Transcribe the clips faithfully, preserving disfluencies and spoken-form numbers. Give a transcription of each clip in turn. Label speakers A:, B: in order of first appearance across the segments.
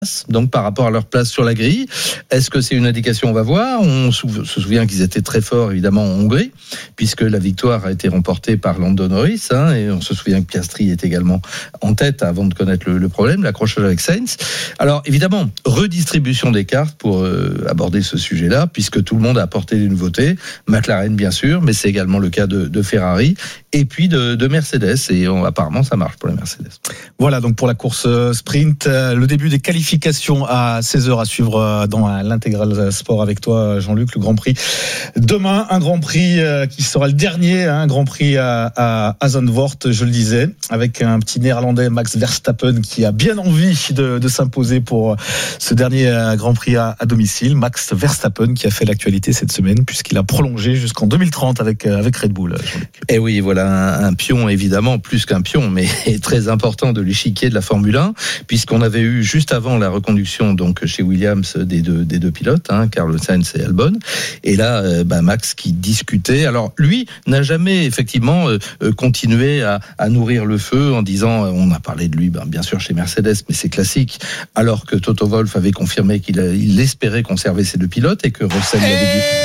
A: donc par rapport à leur place sur la grille. Est-ce que c'est une indication? On va voir. On se souvient qu'ils étaient très forts évidemment en Hongrie, puisque la victoire a été remportée par Lando Norris, hein, et on se souvient que Piastri est également en tête avant de connaître le, le problème, l'accrochage avec Sainz. Alors évidemment, redistribution des cartes pour euh, aborder ce sujet-là, puisque tout le monde a apporté des nouveautés. McLaren bien sûr, mais c'est également le cas de, de Ferrari et puis de, de Mercedes, et on, apparemment ça marche pour la Mercedes.
B: Voilà donc pour la course sprint, le début des qualifications à seize heures à suivre dans l'intégral sport avec toi Jean-Luc. Le Grand Prix demain, un Grand Prix qui sera le dernier, un Grand Prix à, à, à Zandvoort, je le disais, avec un petit néerlandais Max Verstappen qui a bien envie de, de s'imposer pour ce dernier Grand Prix à, à domicile. Max Verstappen qui a fait l'actualité cette semaine puisqu'il a prolongé jusqu'en deux mille trente avec, avec Red Bull, Jean-Luc.
A: Et oui, voilà un, un pion évidemment, plus qu'un pion, mais très important de l'échiquier de la Formule un, puisqu'on avait eu juste avant la reconduction donc chez Williams des deux des deux pilotes, hein, Carlos Sainz et Albon, et là euh, bah, Max qui discutait. Alors lui n'a jamais effectivement euh, continué à, à nourrir le feu en disant, euh, on a parlé de lui ben, bien sûr chez Mercedes, mais c'est classique, alors que Toto Wolff avait confirmé qu'il a, il espérait conserver ces deux pilotes et que Russell avait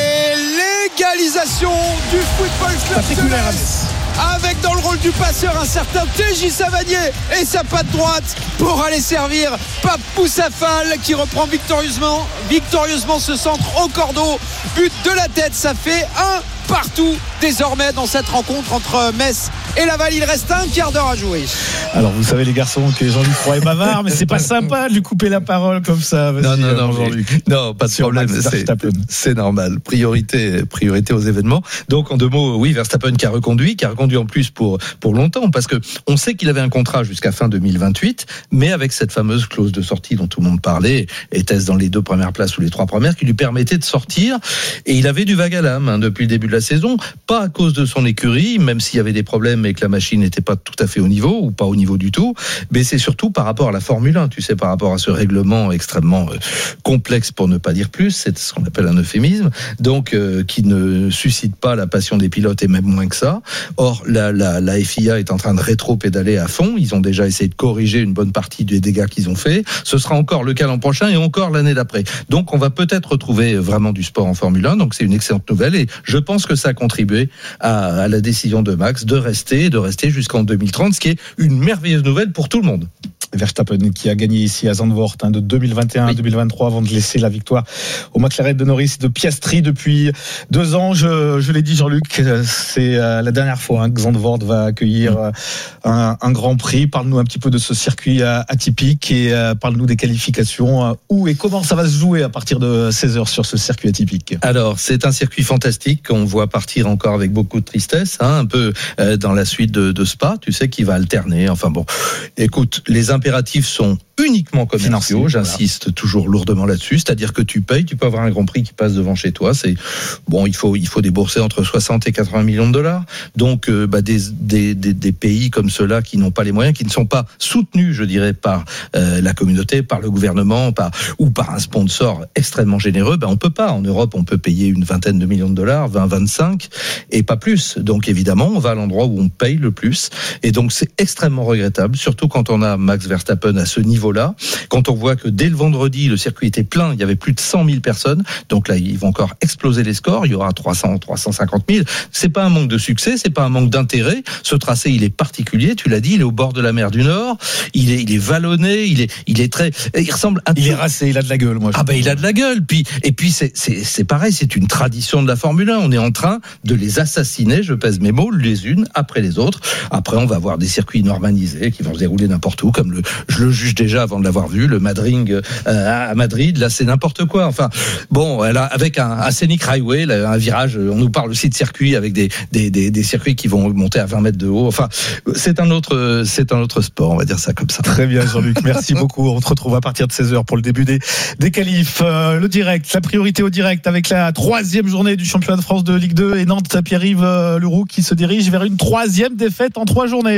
C: dit l'égalisation du Football Club Patrick avec dans le rôle du passeur un certain T J Savanier et sa patte droite pour aller servir Papou Safal qui reprend victorieusement victorieusement ce centre au cordeau, but de la tête. Ça fait un partout désormais dans cette rencontre entre Metz et Laval. Il reste un quart d'heure à jouer.
B: Alors vous savez les garçons que Jean-Luc Roy est bavard, mais c'est pas sympa de lui couper la parole comme ça. Vas-y,
A: non non non
B: Jean-Luc.
A: Non, pas de Sur problème, c'est, c'est normal. Priorité priorité aux événements. Donc en deux mots, oui, Verstappen qui a reconduit, qui a reconduit en plus pour pour longtemps, parce que on sait qu'il avait un contrat jusqu'à fin deux mille vingt-huit, mais avec cette fameuse clause de sortie dont tout le monde parlait, était-ce dans les deux premières places ou les trois premières, qui lui permettait de sortir, et il avait du vague à l'âme hein, depuis le début de la saison, pas à cause de son écurie, même s'il y avait des problèmes et que la machine n'était pas tout à fait au niveau, ou pas au niveau du tout, mais c'est surtout par rapport à la Formule un, tu sais, par rapport à ce règlement extrêmement euh, complexe, pour ne pas dire plus, c'est ce qu'on appelle un euphémisme, donc euh, qui ne suscite pas la passion des pilotes, et même moins que ça. Or, la, la, la F I A est en train de rétro-pédaler à fond, ils ont déjà essayé de corriger une bonne partie des dégâts qu'ils ont fait, ce sera encore le cas l'an prochain et encore l'année d'après. Donc on va peut-être retrouver vraiment du sport en Formule un, donc c'est une excellente nouvelle, et je pense que ça a contribué à, à la décision de Max de rester, de rester jusqu'en deux mille trente, ce qui est une merveilleuse nouvelle pour tout le monde.
B: Verstappen qui a gagné ici à Zandvoort hein, de deux mille vingt et un à deux mille vingt-trois avant de laisser la victoire au McLaren de Norris et de Piastri depuis deux ans. Je, je l'ai dit Jean-Luc, c'est la dernière fois hein, que Zandvoort va accueillir un, un Grand Prix. Parle-nous un petit peu de ce circuit atypique et parle-nous des qualifications. Où et comment ça va se jouer à partir de seize heures sur ce circuit atypique?
A: Alors c'est un circuit fantastique qu'on voit partir encore avec beaucoup de tristesse, hein, un peu euh, dans la suite de, de Spa, tu sais, qui va alterner. Enfin bon, écoute, les impératifs sont uniquement commerciaux, j'insiste voilà. toujours lourdement là-dessus, c'est-à-dire que tu payes, tu peux avoir un Grand Prix qui passe devant chez toi, c'est bon, il faut il faut débourser entre soixante et quatre-vingts millions de dollars. Donc euh, bah, des, des des des pays comme ceux-là qui n'ont pas les moyens, qui ne sont pas soutenus, je dirais, par euh, la communauté, par le gouvernement, par ou par un sponsor extrêmement généreux, ben on peut pas. En Europe, on peut payer une vingtaine de millions de dollars, vingt, vingt-cinq et pas plus. Donc évidemment, on va à l'endroit où on paye le plus, et donc c'est extrêmement regrettable, surtout quand on a Max Verstappen à ce niveau là, quand on voit que dès le vendredi le circuit était plein, il y avait plus de cent mille personnes, donc là ils vont encore exploser les scores, il y aura trois cents, trois cent cinquante mille, c'est pas un manque de succès, c'est pas un manque d'intérêt, ce tracé il est particulier, tu l'as dit, il est au bord de la mer du Nord, il est, il est vallonné, il est, il est très, il ressemble un peu...
B: Il est racé, il a de la gueule, moi.
A: Ah ben il a de la gueule, puis, et puis c'est, c'est, c'est pareil, c'est une tradition de la Formule un, on est en train de les assassiner, je pèse mes mots, les unes après les autres. Après on va avoir des circuits normalisés qui vont se dérouler n'importe où, comme le, je le juge déjà avant de l'avoir vu, le Madrid euh, à Madrid, là c'est n'importe quoi. Enfin, bon, là, avec un, un scenic highway, là, un virage, on nous parle aussi de circuits avec des, des, des, des circuits qui vont monter à vingt mètres de haut. Enfin, c'est un autre, c'est un autre sport, on va dire ça comme ça.
B: Très bien, Jean-Luc, merci beaucoup. On te retrouve à partir de seize heures pour le début des, des qualifs. Euh, le direct, la priorité au direct avec la troisième journée du championnat de France de Ligue deux et Nantes, Pierre-Yves Leroux qui se dirige vers une troisième défaite en trois journées.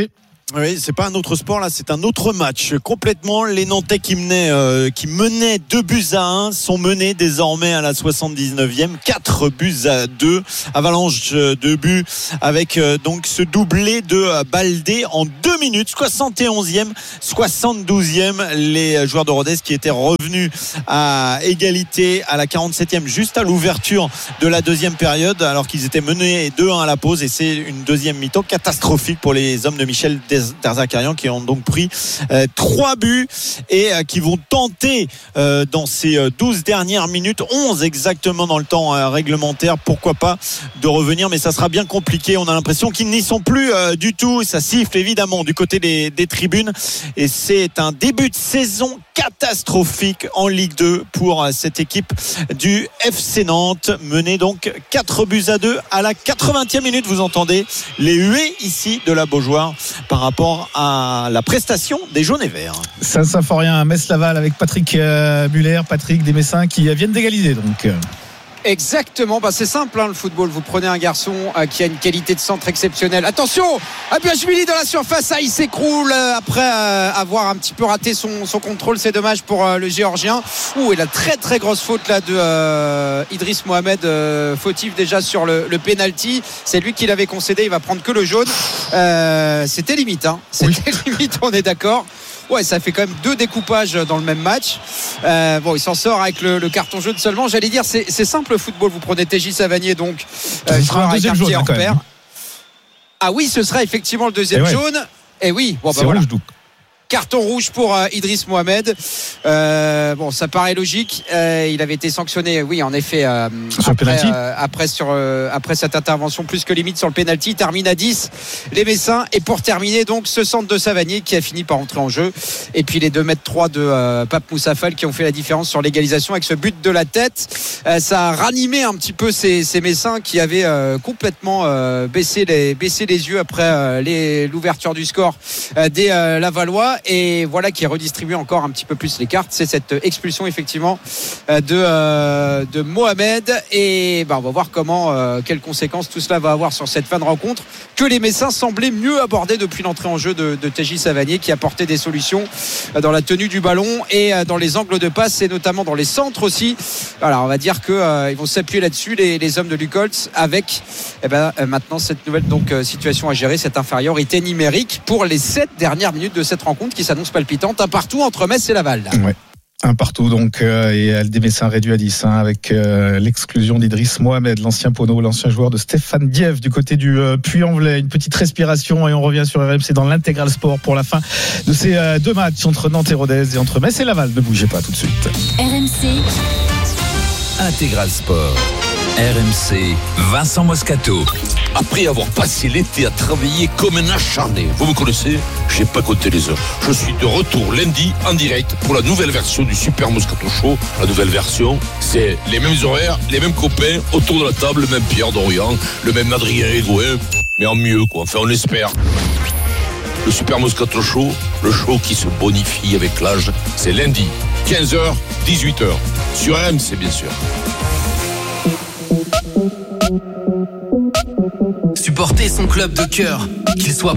C: Oui, c'est pas un autre sport là, c'est un autre match complètement. Les Nantais qui menaient, euh, qui menaient deux buts à un sont menés désormais à la soixante-dix-neuvième, quatre buts à deux. Avalanche de buts avec euh, donc ce doublé de euh, Baldé en deux minutes, soixante et onzième, soixante-douzième. Les joueurs de Rodez qui étaient revenus à égalité à la quarante-septième, juste à l'ouverture de la deuxième période, alors qu'ils étaient menés deux à un à la pause. Et c'est une deuxième mi-temps catastrophique pour les hommes de Michel Derzakarian qui ont donc pris euh, trois buts et euh, qui vont tenter euh, dans ces douze dernières minutes, onze exactement dans le temps euh, réglementaire, pourquoi pas de revenir, mais ça sera bien compliqué. On a l'impression qu'ils n'y sont plus euh, du tout. Ça siffle évidemment du côté des, des tribunes et c'est un début de saison catastrophique en Ligue deux pour euh, cette équipe du F C Nantes, menée donc quatre buts à deux à la quatre-vingtième minute. Vous entendez les huées ici de la Beaujoire par rapport à la prestation des jaunes et verts.
B: Ça, ça fait rien. Metz-Laval avec Patrick euh, Muller, Patrick des Messins qui euh, viennent d'égaliser. Donc. Euh...
C: Exactement, bah c'est simple hein, le football. Vous prenez un garçon euh, qui a une qualité de centre exceptionnelle. Attention, Abiashvili dans la surface, ah, il s'écroule euh, après euh, avoir un petit peu raté son, son contrôle. C'est dommage pour euh, le Géorgien. Ouh, et la très très grosse faute là de euh, Idriss Mohamed, euh, fautif déjà sur le, le penalty. C'est lui qui l'avait concédé. Il va prendre que le jaune. Euh, c'était limite, hein. C'était oui. limite. On est d'accord. Ouais, ça fait quand même deux découpages dans le même match. Euh, bon, il s'en sort avec le, le carton jaune seulement. J'allais dire, c'est, c'est simple le football. Vous prenez T J Savanier, donc
B: euh, joueur avec un pied en repère.
C: Ah oui, ce sera effectivement le deuxième ouais. jaune. Et oui, bon, bah,
B: c'est
C: voilà.
B: rouge, donc.
C: Carton rouge pour euh, Idriss Mohamed. Euh, bon, ça paraît logique. Euh, il avait été sanctionné, oui, en effet, euh,
B: sur
C: après,
B: le penalty.
C: Euh, après, sur, euh, après cette intervention plus que limite sur le penalty. Il termine à dix, les Messins. Et pour terminer, donc, ce centre de Savanier qui a fini par entrer en jeu. Et puis les deux mètres trois de euh, Pape Moussa Fall qui ont fait la différence sur l'égalisation avec ce but de la tête. Euh, ça a ranimé un petit peu ces, ces Messins qui avaient euh, complètement euh, baissé, les, baissé les yeux après euh, les, l'ouverture du score euh, des euh, Lavallois. Et voilà qui redistribue encore un petit peu plus les cartes. C'est cette expulsion effectivement de, euh, de Mohamed. Et ben, on va voir comment, euh, quelles conséquences tout cela va avoir sur cette fin de rencontre que les Messins semblaient mieux aborder depuis l'entrée en jeu de, de T J Savanier qui apportait des solutions dans la tenue du ballon et dans les angles de passe et notamment dans les centres aussi. Alors on va dire qu'ils euh, vont s'appuyer là-dessus les, les hommes de Luc Holtz avec eh ben, maintenant cette nouvelle donc, situation à gérer, cette infériorité numérique pour les sept dernières minutes de cette rencontre qui s'annonce palpitante, un partout entre Metz et Laval.
B: Ouais. Un partout donc euh, et des Messins réduit à dix hein, avec euh, l'exclusion d'Idriss Mohamed, l'ancien Pono, l'ancien joueur de Stéphane Dieff du côté du euh, Puy-en-Velay. Une petite respiration et on revient sur R M C dans l'intégral sport pour la fin de ces euh, deux matchs entre Nantes et Rodez et entre Metz et Laval. Ne bougez pas tout de suite.
D: R M C
E: Intégral Sport. R M C, Vincent Moscato.
F: Après avoir passé l'été à travailler comme un acharné, vous me connaissez, j'ai pas compté les heures. Je suis de retour lundi en direct pour la nouvelle version du Super Moscato Show. La nouvelle version, c'est les mêmes horaires, les mêmes copains, autour de la table, le même Pierre Dorian, le même Adrien Egoin, mais en mieux quoi, enfin on espère. Le Super Moscato Show, le show qui se bonifie avec l'âge, c'est lundi, quinze heures, dix-huit heures, sur R M C bien sûr.
G: Supporter son club de cœur, qu'il soit